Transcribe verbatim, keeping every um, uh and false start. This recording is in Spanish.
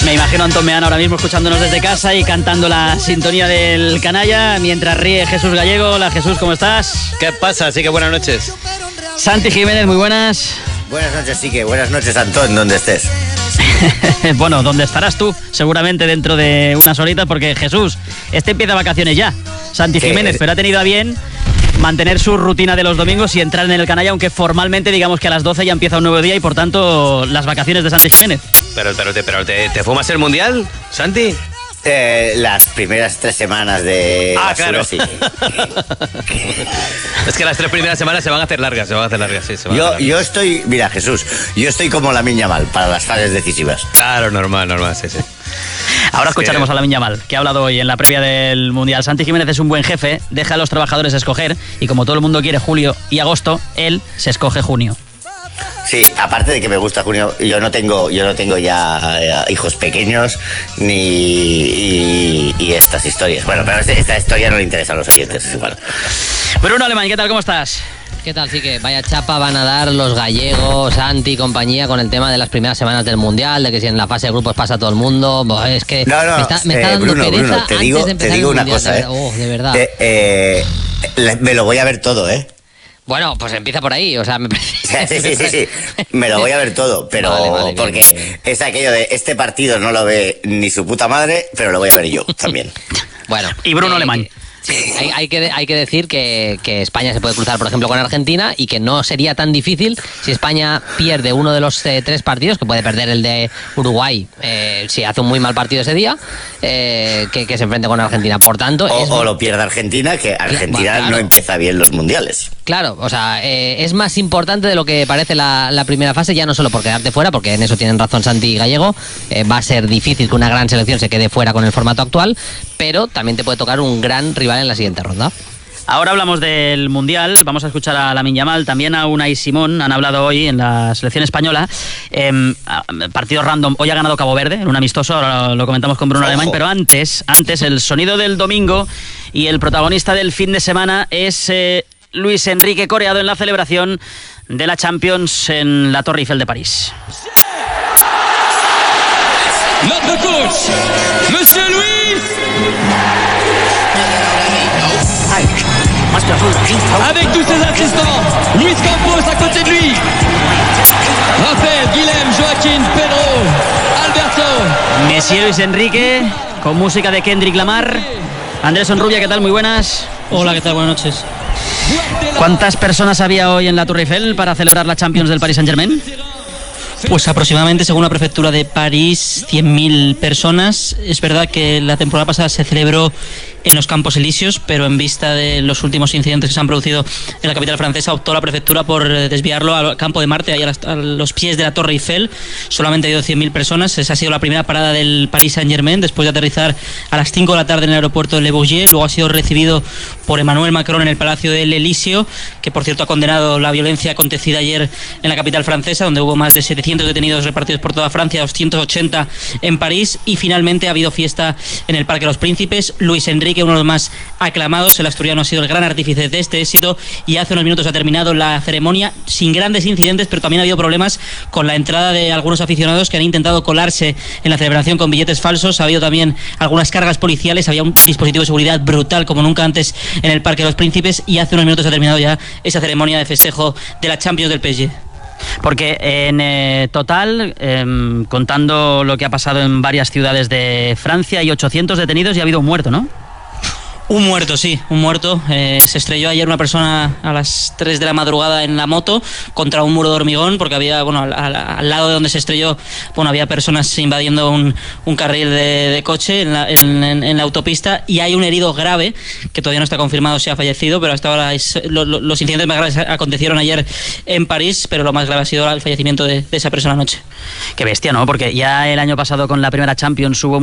Me imagino a Antón Meana ahora mismo escuchándonos desde casa y cantando la sintonía del canalla mientras ríe Jesús Gallego. Hola Jesús, ¿cómo estás? ¿Qué pasa? Así que buenas noches. Santi Jiménez, muy buenas. Buenas noches, sí que buenas noches, Antón, donde estés. Bueno, ¿dónde estarás tú? Seguramente dentro de unas horitas, porque Jesús, este empieza vacaciones ya. Santi Jiménez, pero ha tenido a bien mantener su rutina de los domingos y entrar en el canalla, aunque formalmente digamos que a las doce ya empieza un nuevo día y por tanto las vacaciones de Santi Jiménez. Pero, pero, te, pero ¿te, ¿te fumas el mundial, Santi? Eh, las primeras tres semanas de Ah, basura, claro. sí. Es que las tres primeras semanas se van a hacer largas, se van a hacer largas, sí. Se van a Yo, hacer largas. yo estoy, mira Jesús, yo estoy como Lamine Yamal para las fases decisivas. Claro, normal, normal, sí, sí. Ahora Es escucharemos que... a Lamine Yamal, que ha hablado hoy en la previa del Mundial. Santi Jiménez es un buen jefe, deja a los trabajadores escoger y como todo el mundo quiere julio y agosto, él se escoge junio. Sí, aparte de que me gusta junio, yo no tengo, yo no tengo ya eh, hijos pequeños ni y, y estas historias. Bueno, pero esta historia no le interesa a los oyentes. Bueno. Bruno Alemán, ¿qué tal? ¿Cómo estás? ¿Qué tal? Sí, que vaya chapa van a dar los gallegos, Santi y compañía con el tema de las primeras semanas del Mundial, de que si en la fase de grupos pasa todo el mundo. Bo, es que no, no, me está, me está eh, dando Bruno, pereza Bruno, te antes digo, de empezar te digo el una mundial, cosa, de ¿eh? verdad. Oh, de verdad. Eh, eh, me lo voy a ver todo, ¿eh? Bueno, pues empieza por ahí, o sea, me parece... Sí, sí, sí, sí, me lo voy a ver todo, pero vale, vale, porque bien, bien. es aquello de este partido no lo ve ni su puta madre, pero lo voy a ver yo también. Bueno. Y Bruno eh, Alemán. que- Sí, hay, hay, que, hay que decir que, que España se puede cruzar, por ejemplo, con Argentina y que no sería tan difícil si España pierde uno de los eh, tres partidos, que puede perder el de Uruguay eh, si hace un muy mal partido ese día, eh, que, que se enfrente con Argentina. Por tanto, O, es, o lo pierde Argentina, que Argentina claro. no empieza bien los mundiales. claro, o sea, eh, es más importante de lo que parece la, la primera fase, ya no solo por quedarte fuera, porque en eso tienen razón Santi y Gallego, eh, va a ser difícil que una gran selección se quede fuera con el formato actual, pero también te puede tocar un gran rival en la siguiente ronda. Ahora hablamos del Mundial, vamos a escuchar a Lamine Yamal, también a Unai Simón, han hablado hoy en la selección española. Eh, partido random, hoy ha ganado Cabo Verde, en un amistoso, ahora lo comentamos con Bruno Ojo. Alemán, pero antes, antes el sonido del domingo y el protagonista del fin de semana es eh, Luis Enrique Coreado en la celebración de la Champions en la Torre Eiffel de París. Notre coach, Monsieur Louis. Avec tous ses assistants, Luis Campos à côté de lui. Raphaël, Guilhem, Joaquín, Pedro, Alberto. Monsieur Luis Enrique, con música de Kendrick Lamar. Andrés Onrubia, ¿qué tal? Muy buenas. Hola, ¿qué tal? Buenas noches. ¿Cuántas personas había hoy en la Torre Eiffel para celebrar la Champions del Paris Saint-Germain? Pues aproximadamente, según la prefectura de París, cien mil personas. Es verdad que la temporada pasada se celebró en los Campos Elíseos, pero en vista de los últimos incidentes que se han producido en la capital francesa, optó la prefectura por desviarlo al Campo de Marte, ahí a, las, a los pies de la Torre Eiffel. Solamente ha ido cien mil personas. Esa ha sido la primera parada del Paris Saint-Germain, después de aterrizar a las cinco de la tarde en el aeropuerto de Le Bourget. Luego ha sido recibido por Emmanuel Macron en el Palacio del Elíseo, que por cierto ha condenado la violencia acontecida ayer en la capital francesa, donde hubo más de setecientos detenidos repartidos por toda Francia, doscientos ochenta en París. Y finalmente ha habido fiesta en el Parque de los Príncipes. Luis Enrique, uno de los más aclamados, el asturiano, ha sido el gran artífice de este éxito y hace unos minutos ha terminado la ceremonia sin grandes incidentes, pero también ha habido problemas con la entrada de algunos aficionados que han intentado colarse en la celebración con billetes falsos. Ha habido también algunas cargas policiales, había un dispositivo de seguridad brutal como nunca antes en el Parque de los Príncipes y hace unos minutos ha terminado ya esa ceremonia de festejo de la Champions del P S G. Porque en eh, total, eh, contando lo que ha pasado en varias ciudades de Francia, hay ochocientos detenidos y ha habido un muerto, ¿no? Un muerto, sí, un muerto. Eh, se estrelló ayer una persona a las tres de la madrugada en la moto contra un muro de hormigón, porque había, bueno, al, al, al lado de donde se estrelló, bueno, había personas invadiendo un, un carril de, de coche en la, en, en, en la autopista, y hay un herido grave, que todavía no está confirmado si ha fallecido, pero hasta ahora es, lo, lo, los incidentes más graves acontecieron ayer en París, pero lo más grave ha sido el fallecimiento de, de esa persona anoche. Qué bestia, ¿no? Porque ya el año pasado con la primera Champions hubo